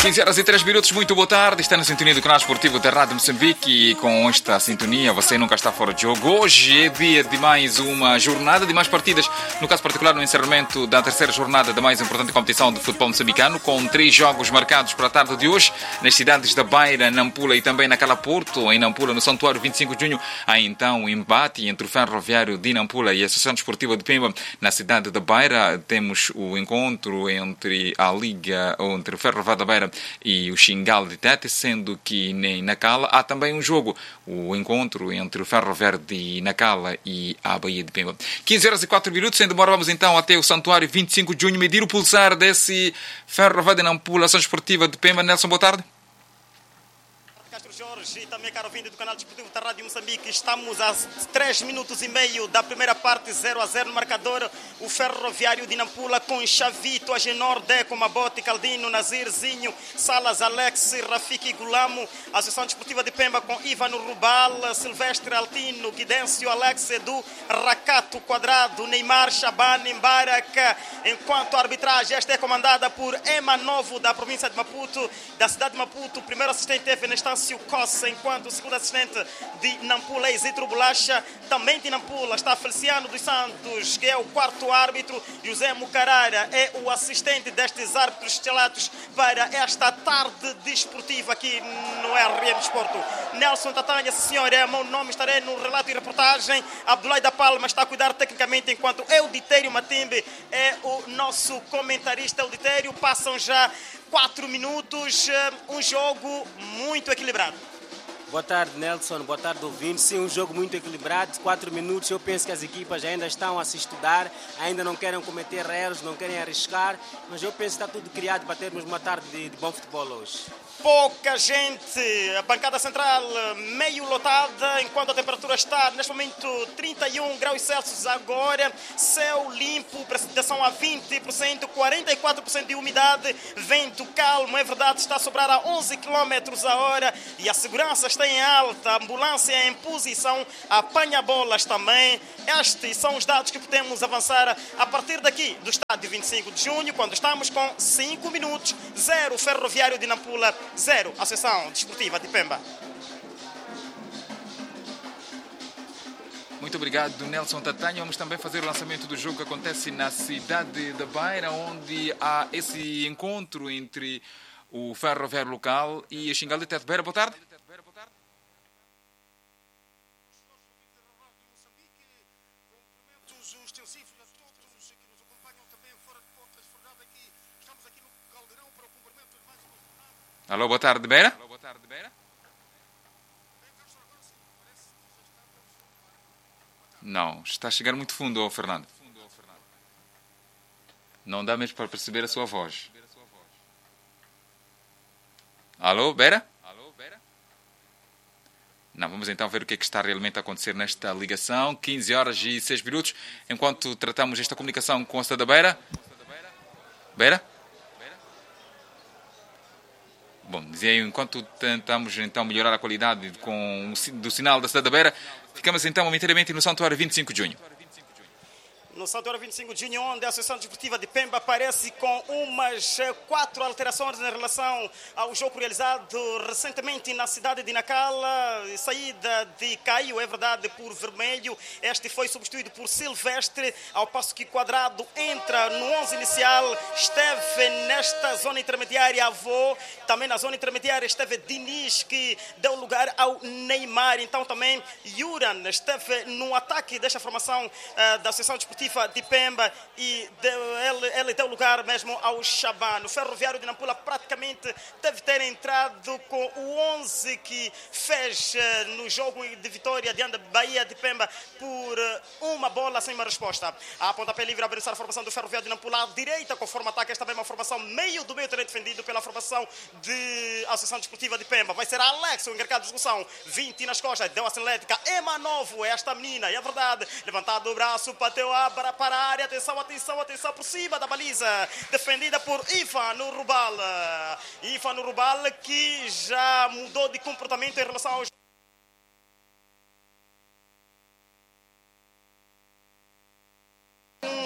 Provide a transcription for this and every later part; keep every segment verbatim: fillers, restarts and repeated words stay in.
quinze horas e três minutos, muito boa tarde. Está na sintonia do canal esportivo da Rádio Moçambique e com esta sintonia você nunca está fora de jogo. Hoje é dia de mais uma jornada, de mais partidas, no caso particular no encerramento da terceira jornada da mais importante competição de futebol moçambicano, com três jogos marcados para a tarde de hoje, nas cidades da Beira, Nampula e também na Cala Porto. Em Nampula, no Santuário vinte e cinco de junho, há então o embate entre o Ferroviário de Nampula e a Associação Desportiva de Pemba. Na cidade da Beira temos o encontro entre a Liga, entre o Ferroviário da Beira e o Xingal de Tete, sendo que nem Nacala há também um jogo, o encontro entre o Ferroviário de Nacala e a Baía de Pemba. quinze horas e quatro minutos, sem demora vamos então até o Santuário vinte e cinco de junho, medir o pulsar desse Ferroviário de Nampula, Ação Desportiva de Pemba. Nelson, boa tarde. Jorge e também caro ouvinte do canal desportivo da Rádio Moçambique, estamos a três minutos e meio da primeira parte, zero a zero no marcador. O Ferroviário de Nampula com Chavito, Agenor, Deco, Mabote, Caldino, Nazir, Zinho, Salas, Alex, Rafiki, Gulamo. A Associação Desportiva de Pemba com Ivano Rubal, Silvestre, Altino, Guidêncio, Alex, Edu, Racato, Quadrado, Neymar, Shabani, Mbaraka. Enquanto a arbitragem esta é comandada por Ema Novo, da província de Maputo, da cidade de Maputo. O primeiro assistente é Venestâncio Cossa, enquanto o segundo assistente de Nampula é Isidro Bolacha. Também de Nampula está Feliciano dos Santos, que é o quarto árbitro. José Mucarara é o assistente destes árbitros estelados para esta tarde desportiva aqui no R M Desporto. Nelson Tatanha, senhor, é meu nome, estarei no relato e reportagem. Abdulai da Palma está a cuidar tecnicamente, enquanto Euditério Matimbe é o nosso comentarista. Euditério, passam já quatro minutos, um jogo muito equilibrado. Boa tarde, Nelson. Boa tarde, ouvintes. Sim, um jogo muito equilibrado. Quatro minutos. Eu penso que as equipas ainda estão a se estudar, ainda não querem cometer erros, não querem arriscar, mas eu penso que está tudo criado para termos uma tarde de, de bom futebol hoje. Pouca gente, a bancada central meio lotada, enquanto a temperatura está neste momento trinta e um graus Celsius agora, céu limpo, precipitação a vinte por cento, quarenta e quatro por cento de umidade, vento calmo, é verdade, está a sobrar a onze quilômetros a hora e a segurança está em alta, a ambulância em posição, apanha bolas também. Estes são os dados que podemos avançar a partir daqui do estádio vinte e cinco de junho, quando estamos com cinco minutos, zero Ferroviário de Nampula, zero Associação Desportiva de Pemba. Muito obrigado, Nelson Tatanha. Vamos também fazer o lançamento do jogo que acontece na cidade da Beira, onde há esse encontro entre o Ferroviário local e a Xingal de Tete. Beira, boa tarde. Alô, boa tarde, Beira. Alô, boa tarde, Beira. Não, está a chegar muito fundo, oh, Fernando. Não dá mesmo para perceber a sua voz. Alô, Beira? Alô, Beira? Não, vamos então ver o que é que está realmente a acontecer nesta ligação. quinze horas e seis minutos, enquanto tratamos esta comunicação com a cidade da Beira. Beira? Bom, dizia eu, enquanto tentamos então melhorar a qualidade com o, do sinal da cidade da Beira, ficamos então momentaneamente no Santuário vinte e cinco de junho. No Santuário vinte e cinco de junho, onde a Associação Desportiva de Pemba aparece com umas quatro alterações em relação ao jogo realizado recentemente na cidade de Nacala. Saída de Caio, é verdade, por Vermelho. Este foi substituído por Silvestre, ao passo que Quadrado entra no onze inicial. Esteve nesta zona intermediária Avô. Também na zona intermediária esteve Diniz, que deu lugar ao Neymar. Então também Yuran esteve no ataque desta formação uh, da Associação Desportiva de Pemba e deu, ele, ele deu lugar mesmo ao Shabano. O Ferroviário de Nampula praticamente deve ter entrado com o onze que fez uh, no jogo de vitória diante da Bahia de Pemba por uh, uma bola sem uma resposta. A pontapé livre a abençoar a formação do Ferroviário de Nampula à direita, conforme ataque. Esta também é uma formação meio do meio terreno defendido pela formação de Associação Desportiva de Pemba. Vai ser a Alex, o encarregado de execução. vinte nas costas, deu a atlética. Ema Novo, esta menina, e é verdade. Levantado o braço, bateu a para, para a área, atenção, atenção, atenção, por cima da baliza, defendida por Ivano Rubal. Ivano Rubal que já mudou de comportamento em relação aos um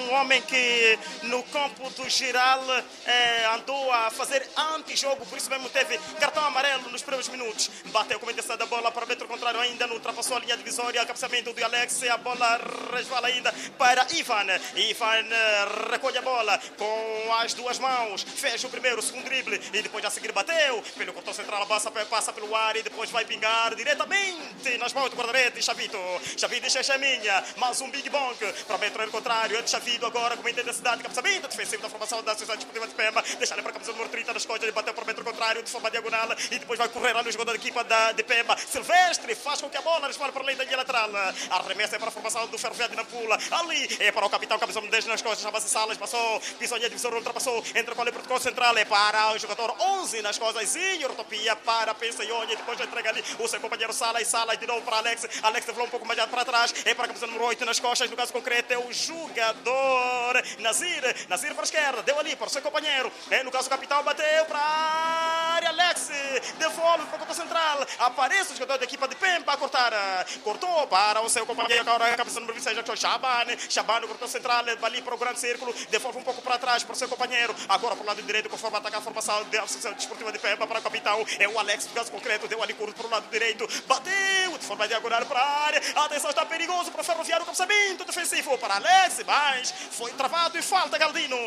um homem que no campo do Giral eh, andou a fazer anti-jogo, por isso mesmo teve cartão amarelo nos primeiros minutos. Bateu com a intenção da bola para o metro contrário, ainda não ultrapassou a linha divisória. Cabeçamento do Alex, a bola resvala ainda para Ivan. Ivan recolhe a bola com as duas mãos, fecha o primeiro, o segundo drible e depois a seguir bateu pelo cortão central, passa, passa pelo ar e depois vai pingar diretamente nas mãos do guarda-redes. Chavito, Chavito deixa a minha, mais um Big Bang para o metro contrário. É de Chavito agora com a intensidade, cabeçamento defensivo da formação da Sociedade Desportiva de Pemba, deixa ali para a cabeça número trinta nas costas, ele bateu para o metro contrário de forma diagonal e depois vai correr ali o jogador da equipa da, de Pemba. Silvestre faz com que a bola resvala para além da linha lateral. Arremessa é para a formação do Ferroviário de Nampula. Ali é para o capitão, cabeção dez nas costas, chama-se Salas, passou, pisou a linha divisória, ultrapassou, entra com a protocolo central, é para o jogador onze nas costas, e Ortopia para Penseionha, depois entrega ali o seu companheiro Salas, Salas de novo para Alex, Alex devolve um pouco mais para trás, é para a cabeça número oito nas costas, no caso concreto é o jogador Nazir, Nazir para a esquerda, deu ali para o seu companheiro, é, no caso o capitão bateu para a área, Alex devolve para o cortão central, aparece o jogador da equipa de Pemba a cortar, cortou para o seu companheiro, agora a cabeça número vinte e seis, Chaban, Chaban no cortão central, ali para o grande círculo, devolve um pouco para trás para o seu companheiro, agora para o lado direito, conforme ataca a formação da Associação Desportiva de Pemba para o capitão, é o Alex, no caso concreto, deu ali curto para o lado direito, bateu de forma diagonal para a área, atenção, está perigoso para o Ferroviário, cabeçamento defensivo para Alex, mas foi travado e falta Galdino.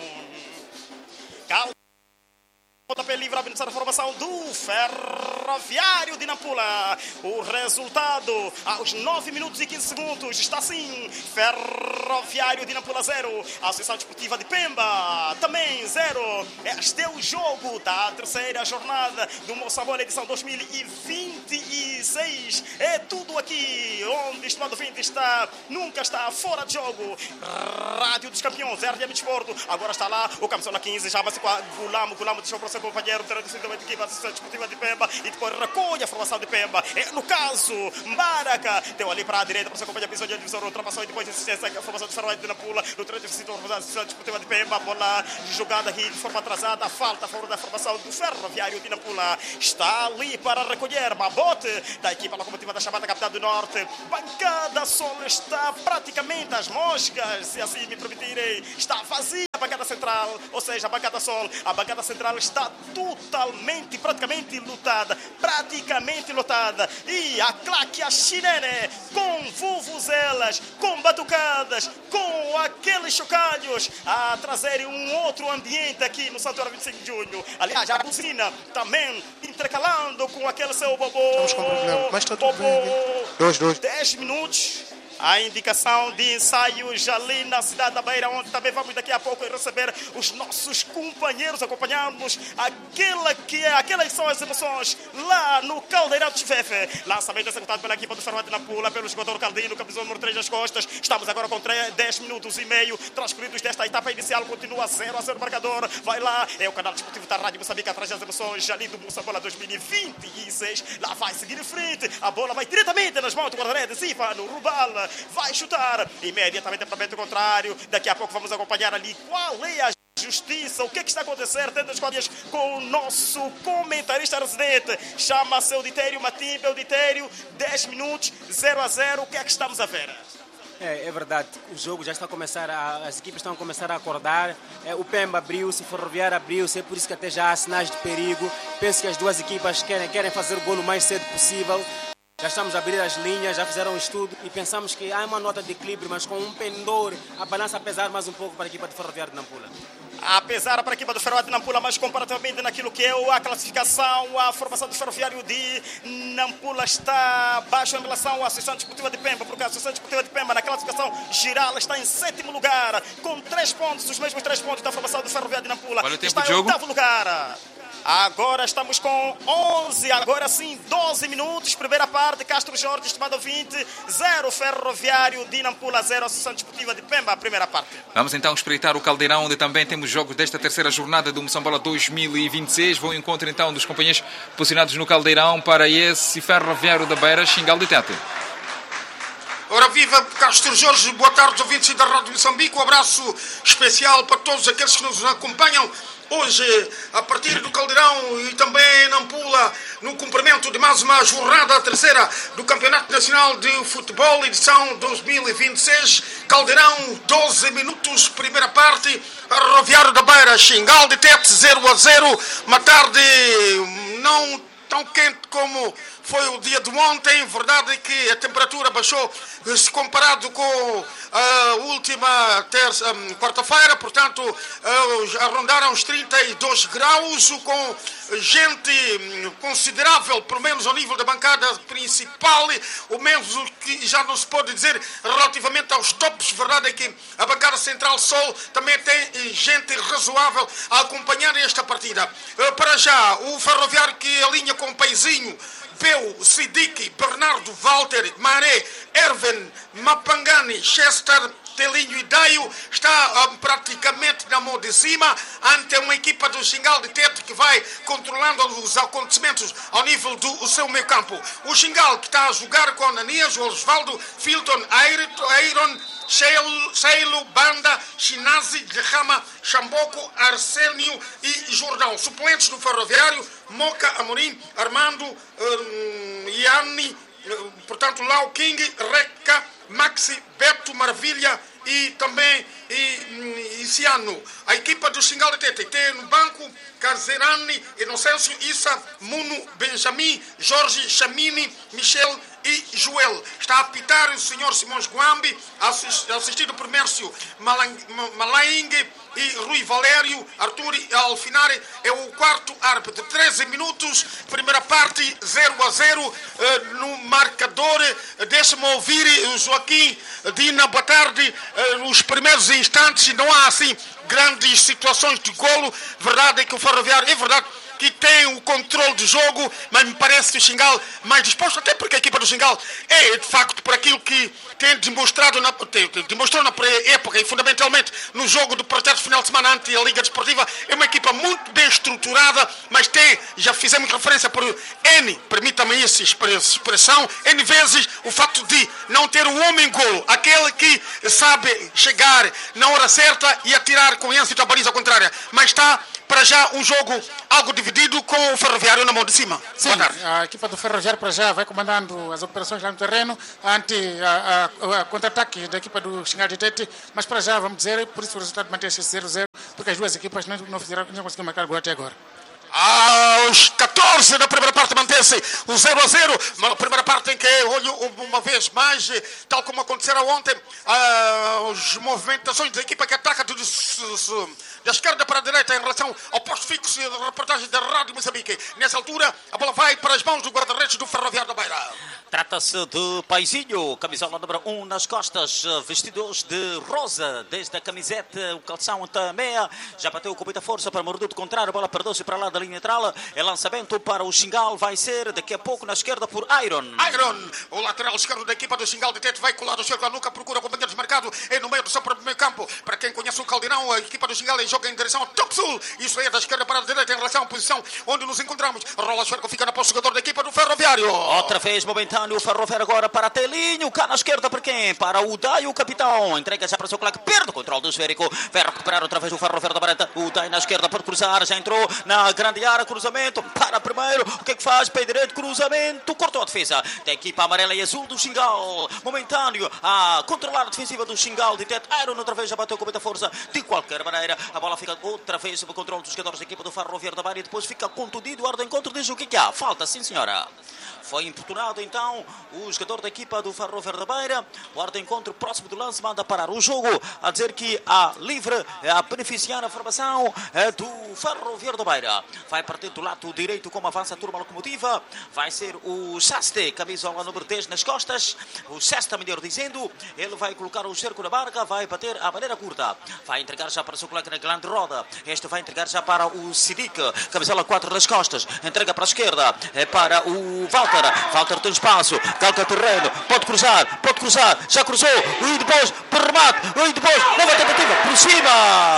Cal Pontapé livre, abre a formação do Ferroviário de Nampula. O resultado aos nove minutos e quinze segundos está assim: Ferroviário de Nampula zero, Associação Desportiva de Pemba também zero. Este é o jogo da terceira jornada do Moçambola edição dois mil e vinte e seis. É tudo aqui onde estimado vinte está, nunca está fora de jogo. Rádio dos Campeões, R D M Desporto. Agora está lá o campeão na quinze, chama-se Gulamo, Gulamo deixou para o seu companheiro, traduzido da equipe da Associação Desportiva de Pemba e depois recolhe a formação de Pemba. É, no caso, Mbaraca deu ali para a direita para o seu companheiro, pisou de divisão, ultrapassou e depois insistência a formação de Ferroviário de Nampula, no treino da Associação Desportiva de Pemba, a bola jogada aqui de forma atrasada, falta a favor da formação do Ferroviário de Nampula. Está ali para recolher Mabote da equipe locomotiva da chamada Capital do Norte. Bancada Sol está praticamente às moscas, se assim me permitirem, está vazia a bancada central, ou seja, a bancada Sol, a bancada central está totalmente, praticamente lotada, praticamente lotada, e a claque a Xirene, com vuvuzelas, com batucadas, com aqueles chocalhos, a trazerem um outro ambiente aqui no Santuário vinte e cinco de junho. Aliás, a buzina também intercalando com aquele seu bobô. Estamos com problema, mas está tudo bem. Dois, dois. dez minutos. A indicação de ensaios ali na cidade da Beira, onde também vamos daqui a pouco receber os nossos companheiros, acompanharmos aquela que é, aquelas são as emoções lá no Caldeirão de Chifefe. Lançamento executado pela equipa do Ferroviário de Nampula, pelo jogador Caldino, camisa número três nas costas. Estamos agora com dez minutos e meio transcorridos desta etapa inicial, continua zero a zero marcador. Vai lá, é o canal desportivo da Rádio Moçambique atrás das emoções ali do Moçambola dois mil e vinte e seis. Lá vai seguir em frente, a bola vai diretamente nas mãos do guarda-redes, Ivano Rubal. Vai chutar imediatamente para o metro contrário. Daqui a pouco vamos acompanhar ali qual é a justiça, o que é que está a acontecer dentro das quadras com o nosso comentarista residente. Chama-se Auditério Matimbe. Auditério, dez minutos, zero a zero. O que é que estamos a ver? É, é verdade, o jogo já está a começar, a, as equipes estão a começar a acordar, é, o Pemba abriu-se, o Ferroviário abriu-se, é por isso que até já há sinais de perigo. Penso que as duas equipas querem, querem fazer o golo o mais cedo possível. Já estamos a abrir as linhas, já fizeram um estudo e pensamos que há uma nota de equilíbrio, mas com um pendor, a balança a pesar mais um pouco para a equipa do Ferroviário de Nampula. A pesar para a equipa do Ferroviário de Nampula, mas comparativamente naquilo que é a classificação, a formação do Ferroviário de Nampula está abaixo em relação à Associação Desportiva de Pemba, porque a Associação Desportiva de Pemba na classificação geral está em sétimo lugar, com três pontos, os mesmos três pontos da formação do Ferroviário de Nampula. Olha o tempo está de em jogo. oitavo lugar. Agora estamos com onze, agora sim doze minutos, primeira parte, Castro Jorge, estimado vinte, zero Ferroviário de Nampula, zero Associação Desportiva de Pemba, a primeira parte. Vamos então espreitar o Caldeirão, onde também temos jogos desta terceira jornada do Moçambola dois mil e vinte e seis. Vou ao encontro então dos companheiros posicionados no Caldeirão para esse Ferroviário da Beira, Xingal de Tete. Ora viva Castro Jorge, boa tarde ouvintes da Rádio Moçambique, um abraço especial para todos aqueles que nos acompanham hoje, a partir do Caldeirão e também em Nampula, no cumprimento de mais uma jornada, a terceira do Campeonato Nacional de Futebol, edição dois mil e vinte e seis. Caldeirão, doze minutos, primeira parte. Ferroviário da Beira, Xingal de Tete, zero a zero. Uma tarde não tão quente como foi o dia de ontem. Verdade é que a temperatura baixou se comparado com a última terça, quarta-feira, portanto uh, arrondaram os trinta e dois graus, com gente considerável, pelo menos ao nível da bancada principal, o mesmo que já não se pode dizer relativamente aos tops. Verdade é que a bancada Central Sol também tem gente razoável a acompanhar esta partida. Uh, para já, o Ferroviário que alinha com o Paizinho, Peu, Siddiqui, Bernardo, Walter, Maré, Erven, Mapangani, Chester, Telinho e Daio está uh, praticamente na mão de cima ante uma equipa do Xingal de Tete que vai controlando os acontecimentos ao nível do seu meio campo. O Xingal que está a jogar com Ananias, Osvaldo, Filton, Airon, Sheilo, Banda, Chinazi, Derrama, Chamboco, Arsénio e Jordão. Suplentes do Ferroviário, Moca, Amorim, Armando, um, Iani, uh, portanto Lau King, Reca, Maxi, Beto, Maravilha e também e, Isiano. A equipa do Xingal de Tete tem no banco Carzerani, Inocêncio, Issa, Muno, Benjamin, Jorge, Chamini, Michel e Joel. Está a apitar o senhor Simões Guambi, assistido por Mércio Malaing e Rui Valério. Arthur Alfinari é o quarto árbitro. treze minutos, primeira parte, zero a zero no marcador. Deixa-me ouvir o Joaquim Dina, boa tarde. Nos primeiros instantes não há assim grandes situações de golo. Verdade é que o Ferroviário, é verdade que tem o controle de jogo, mas me parece que o Xingal mais disposto, até porque a equipa do Xingal é, de facto, por aquilo que tem demonstrado na, tem, demonstrou na pré-época e fundamentalmente no jogo do projeto final de semana ante a Liga Desportiva, é uma equipa muito bem estruturada, mas tem, já fizemos referência por N, permita-me essa expressão, N vezes o facto de não ter um homem golo, aquele que sabe chegar na hora certa e atirar com êxito a baliza contrária, mas está para já um jogo algo dividido com o Ferroviário na mão de cima. Sim, a equipa do Ferroviário para já vai comandando as operações lá no terreno ante a, a, a contra-ataque da equipa do Xingal de Tete, mas para já vamos dizer, por isso o resultado mantém-se zero a zero, porque as duas equipas não, não, fizeram, não conseguiram marcar gol até agora. Aos catorze da primeira parte mantém-se o zero a zero. Uma primeira parte em que olho uma vez mais, tal como aconteceu ontem, as movimentações da equipa que ataca do, da esquerda para a direita em relação ao posto fixo da reportagem da Rádio Moçambique. Nessa altura, a bola vai para as mãos do guarda-redes do Ferroviário da Beira. Trata-se de Paizinho, camisola número um nas costas, vestidos de rosa, desde a camiseta, o calção até a meia. Já bateu com muita força para o mordudo contrário, a bola perdeu-se para lá da linha neutral. É lançamento para o Xingal, vai ser daqui a pouco na esquerda por Iron. Iron, o lateral esquerdo da equipa do Xingal de Tete, vai colar o cerco à nuca, procura o companheiro desmarcado, é no meio do seu próprio meio campo. Para quem conhece o Caldeirão, a equipa do Xingal joga em direção ao top sul. Isso é da esquerda para a direita em relação à posição onde nos encontramos. Rola o cerco, fica na posse jogador da equipa do Ferroviário. Outra vez momentâneo, o Ferroviário agora para Telinho, cá na esquerda para quem? Para o Daio, o capitão. Entrega já para o seu colega, perde o controle do esférico. Vai recuperar outra vez o Ferroviário da Barata. O Daio na esquerda pode cruzar, já entrou na grande área, cruzamento, para primeiro. O que é que faz? Pé direito, cruzamento, cortou a defesa da equipa amarela e azul do Xingal. Momentâneo a controlar a defensiva do Xingal de Tete. Iron outra vez já bateu com muita força. De qualquer maneira, a bola fica outra vez sob o controle dos jogadores da equipa do Ferroviário da Beira e depois fica contundido. O ar do encontro diz o que é que há. Falta, sim senhora. Foi importunado então o jogador da equipa do Ferroviário da Beira. O ar do encontro próximo do lance manda parar o jogo, a dizer que a livre, a beneficiar a formação do Ferroviário da Beira. Vai partir do lado direito como avança a turma locomotiva. Vai ser o Saste, camisola número dez nas costas. O Saste, melhor dizendo, ele vai colocar o cerco na barca, vai bater a maneira curta. Vai entregar já para o seu colega na grande roda. Este vai entregar já para o Sidique, camisola quatro nas costas. Entrega para a esquerda, é para o Walter. Walter tem espaço, calca terreno, pode cruzar, pode cruzar, já cruzou, e depois, por remate, e depois, nova tentativa, por cima!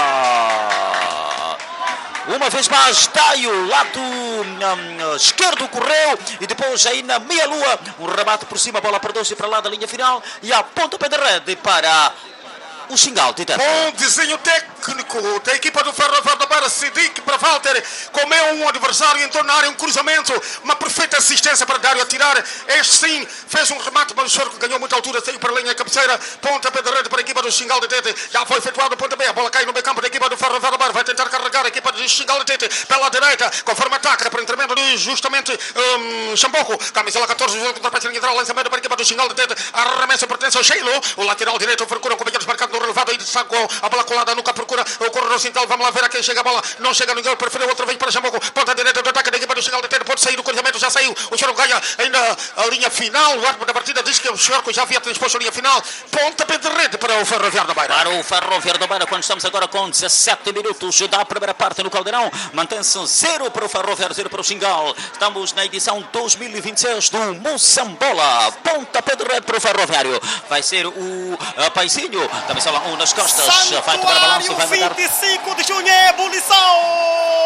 Uma vez mais, Daio, lado um, esquerdo, correu, e depois aí na meia-lua, um remate por cima, a bola perdeu-se para lá da linha final, e a pontapé de rede para o Xingal de Tete. Bom desenho técnico técnico da equipa do Ferroviário da Beira, Sidik para Walter, comeu um adversário em torno da área, um cruzamento, uma perfeita assistência para Dário a tirar. Este sim fez um remate, mas o senhor que ganhou muita altura, saiu para a linha cabeceira, pontapé de rede para a equipa do Xingal de Tete. Já foi efetuado o pontapé, a bola cai no meio campo da equipa do Ferroviário da Beira, vai tentar carregar a equipa do Xingal de Tete pela direita, conforme ataca para intermédio de justamente um, Xamboco, camisola catorze, contra a linha lateral, lançamento para a equipa do Xingal de Tete, arremessa pertence ao Sheilo, o lateral direito procura um companheiro marcado no relevado, aí sacou a bola colada, nunca procura o corredor central, vamos lá ver a quem chega a bola, não chega ninguém, preferiu outra vez para Xamboco, ponta direita do ataque da equipa do Xingal de Tete, pode sair do cruzamento, já saiu, o senhor ganha ainda a linha final, o árbitro da partida diz que o senhor já havia transposto a linha final, ponta de rede para o Ferroviário da Beira. Para o Ferroviário da Beira, quando estamos agora com dezassete minutos da primeira parte no Caldeirão, mantém-se zero para o Ferroviário, zero para o Xingal. Estamos na edição dois mil e vinte e seis do Moçambola. Pontapé de rede para o Ferroviário. Vai ser o uh, Paizinho, também só lá um nas costas. Vai tomar balanço, vai mandar. vinte e cinco de junho, ebulição!